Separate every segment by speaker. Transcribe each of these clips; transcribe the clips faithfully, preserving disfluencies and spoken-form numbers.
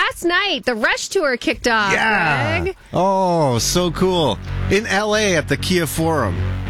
Speaker 1: last night, the Rush tour kicked off,
Speaker 2: Yeah.
Speaker 1: Greg.
Speaker 2: Oh, so cool. In L A at the Kia Forum.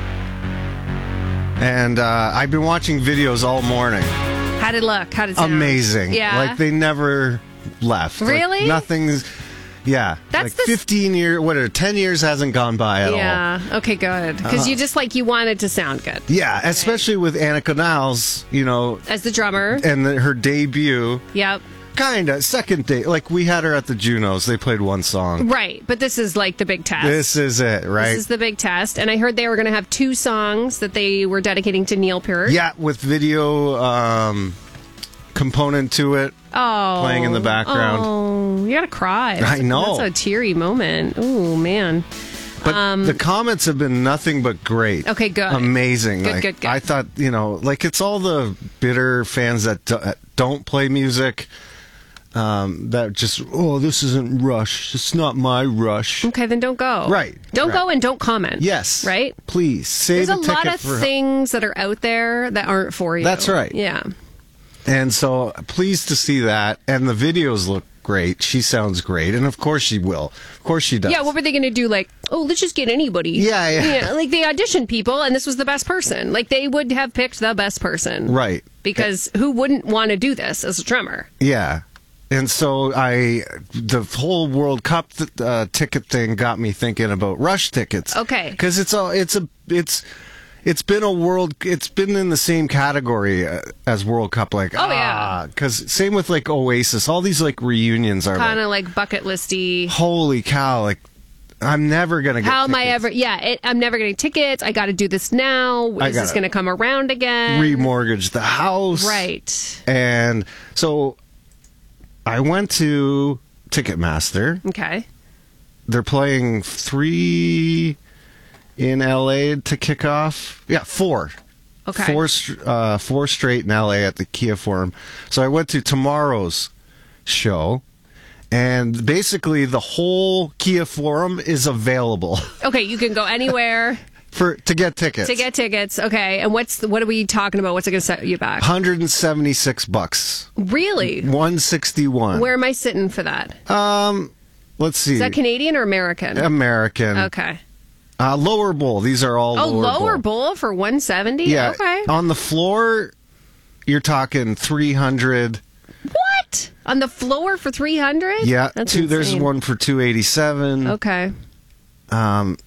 Speaker 2: And uh, I've been watching videos all morning.
Speaker 1: How did it look? How did it sound?
Speaker 2: Amazing.
Speaker 1: Yeah.
Speaker 2: Like they never left. Like,
Speaker 1: Really?
Speaker 2: nothing's. Yeah.
Speaker 1: That's
Speaker 2: like
Speaker 1: the s-
Speaker 2: fifteen years, what, or ten years hasn't gone by at all.
Speaker 1: Yeah. Okay, good. Because
Speaker 2: Uh-huh.
Speaker 1: you just like, you wanted to sound good.
Speaker 2: Yeah, especially with Anna Canals, you know,
Speaker 1: As the drummer.
Speaker 2: and the, her debut.
Speaker 1: Yep.
Speaker 2: Kind of. Second date. Like, we had her at the Junos. They played one song.
Speaker 1: Right. But this is like the big test.
Speaker 2: This is it, right?
Speaker 1: This is the big test. And I heard they were going to have two songs that they were dedicating to Neil Peart.
Speaker 2: Yeah, with video um, component to it.
Speaker 1: Oh.
Speaker 2: Playing in the background.
Speaker 1: Oh, you got to cry.
Speaker 2: I know.
Speaker 1: That's a teary moment. Oh, man.
Speaker 2: But the comments have been nothing but great.
Speaker 1: Okay, good.
Speaker 2: Amazing.
Speaker 1: Good,
Speaker 2: like,
Speaker 1: good, good.
Speaker 2: I thought, you know, like it's all the bitter fans that do- don't play music. Um, that just, oh, this isn't Rush. It's not my Rush.
Speaker 1: Okay, then don't go.
Speaker 2: Right,
Speaker 1: Don't
Speaker 2: right.
Speaker 1: go and don't comment.
Speaker 2: Yes.
Speaker 1: Right?
Speaker 2: Please save
Speaker 1: There's
Speaker 2: a
Speaker 1: a
Speaker 2: ticket
Speaker 1: lot of
Speaker 2: for.
Speaker 1: things that are out there that aren't for you.
Speaker 2: That's right.
Speaker 1: Yeah.
Speaker 2: And so pleased to see that. And the videos look great. She sounds great. And of course she will. Of course she does.
Speaker 1: Yeah, what were they going to do? Like, oh, let's just get anybody.
Speaker 2: Yeah, yeah.
Speaker 1: Like, they auditioned people, and this was the best person. Like, they would have picked the best person.
Speaker 2: Right.
Speaker 1: Because who wouldn't want to do this as a drummer?
Speaker 2: Yeah. And so I, the whole World Cup uh, ticket thing got me thinking about Rush tickets.
Speaker 1: Okay.
Speaker 2: Because it's a, it's a, it's, it's been a world, it's been in the same category uh, as World Cup. Like,
Speaker 1: Oh, yeah.
Speaker 2: Because same with like Oasis, all these like reunions are
Speaker 1: Kind
Speaker 2: like,
Speaker 1: of like bucket listy.
Speaker 2: holy cow, like, I'm never going to get
Speaker 1: How am I
Speaker 2: tickets.
Speaker 1: ever? Yeah, it, I'm never getting tickets. I got to do this now.
Speaker 2: I
Speaker 1: Is this
Speaker 2: gotta
Speaker 1: going to come around again?
Speaker 2: remortgage the house.
Speaker 1: Right.
Speaker 2: And so I went to Ticketmaster.
Speaker 1: Okay.
Speaker 2: They're playing three in L A to kick off. Yeah, four.
Speaker 1: Okay.
Speaker 2: Four, str- uh, four straight in L A at the Kia Forum. So I went to tomorrow's show, and basically the whole Kia Forum is available
Speaker 1: Okay, you can go anywhere
Speaker 2: for to get tickets.
Speaker 1: to get tickets. Okay, and what's the, what are we talking about? What's it going to set you back?
Speaker 2: one hundred seventy-six bucks.
Speaker 1: Really?
Speaker 2: one sixty-one.
Speaker 1: Where am I sitting for that?
Speaker 2: Um, let's see.
Speaker 1: Is that Canadian or American?
Speaker 2: American.
Speaker 1: Okay.
Speaker 2: Uh, lower bowl. These are all
Speaker 1: Oh,
Speaker 2: lower,
Speaker 1: lower
Speaker 2: bowl.
Speaker 1: bowl for one seventy?
Speaker 2: Yeah.
Speaker 1: Okay.
Speaker 2: On the floor, you're talking three hundred.
Speaker 1: What? On the floor for three hundred?
Speaker 2: Yeah.
Speaker 1: That's
Speaker 2: two. There's
Speaker 1: insane.
Speaker 2: one for two eighty-seven.
Speaker 1: Okay.
Speaker 2: Um,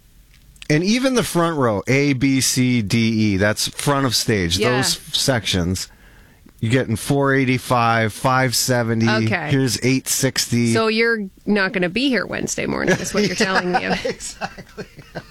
Speaker 2: and even the front row, A, B, C, D, E. That's front of stage.
Speaker 1: Yeah.
Speaker 2: Those sections. You're getting four eighty-five, five seventy.
Speaker 1: Okay.
Speaker 2: Here's eight sixty.
Speaker 1: So you're not going to be here Wednesday morning, is what you're telling me.
Speaker 2: Exactly.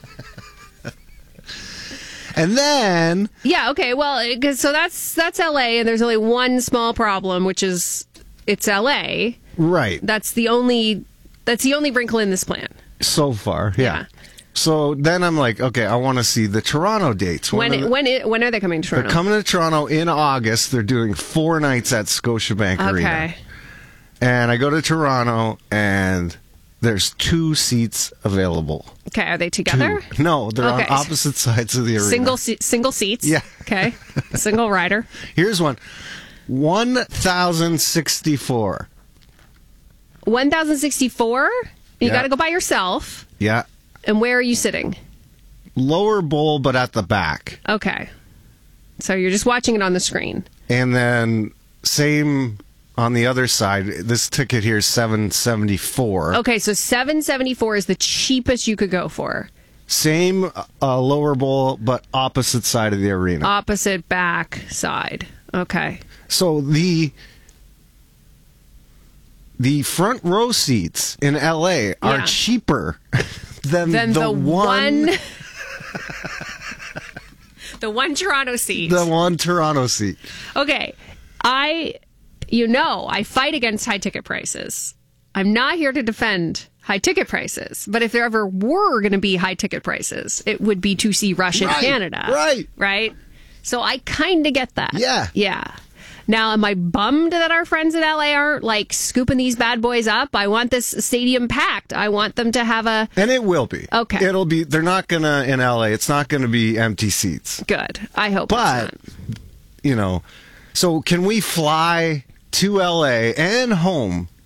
Speaker 2: And then
Speaker 1: Yeah, okay. Well, it- 'cause- so that's that's L A, and there's only one small problem, which is it's L A.
Speaker 2: right.
Speaker 1: That's the only that's the only wrinkle in this plan.
Speaker 2: So far, yeah.
Speaker 1: Yeah.
Speaker 2: So then I'm like, okay, I want to see the Toronto dates.
Speaker 1: When
Speaker 2: of
Speaker 1: it,
Speaker 2: the-
Speaker 1: when it, when are they coming to
Speaker 2: they're
Speaker 1: Toronto?
Speaker 2: coming to Toronto in August. They're doing four nights at Scotiabank Arena.
Speaker 1: Okay.
Speaker 2: And I go to Toronto, and there's two seats available.
Speaker 1: Okay, are they
Speaker 2: Two.
Speaker 1: together?
Speaker 2: No, they're
Speaker 1: Okay.
Speaker 2: on opposite sides of the arena.
Speaker 1: Single se- single seats.
Speaker 2: Yeah.
Speaker 1: Okay. Single rider.
Speaker 2: Here's one. one thousand sixty-four.
Speaker 1: one thousand sixty-four. You
Speaker 2: Yeah.
Speaker 1: got to go by yourself.
Speaker 2: Yeah.
Speaker 1: And where are you sitting?
Speaker 2: Lower bowl, but at the back.
Speaker 1: Okay. So you're just watching it on the screen.
Speaker 2: And then same on the other side. This ticket here is seven seventy-four.
Speaker 1: Okay, so seven seventy-four is the cheapest you could go for.
Speaker 2: Same uh, lower bowl, but opposite side of the arena.
Speaker 1: Opposite back side. Okay.
Speaker 2: So the the front row seats in L A are
Speaker 1: Yeah.
Speaker 2: cheaper than,
Speaker 1: Then
Speaker 2: the,
Speaker 1: the,
Speaker 2: one,
Speaker 1: one the one Toronto seat.
Speaker 2: the one Toronto seat.
Speaker 1: Okay. I you know, I fight against high ticket prices. I'm not here to defend high ticket prices, but if there ever were going to be high ticket prices, it would be to see Rush in
Speaker 2: Right,
Speaker 1: Canada.
Speaker 2: right.
Speaker 1: Right? So I kind of get that.
Speaker 2: Yeah.
Speaker 1: Yeah. Now, am I bummed that our friends in L A aren't like scooping these bad boys up? I want this stadium packed. I want them to have a
Speaker 2: And it will be.
Speaker 1: Okay.
Speaker 2: It'll be, they're not going to, in L A, it's not going to be empty seats.
Speaker 1: good. I hope
Speaker 2: But,
Speaker 1: it's
Speaker 2: you know, so can we fly to L A and home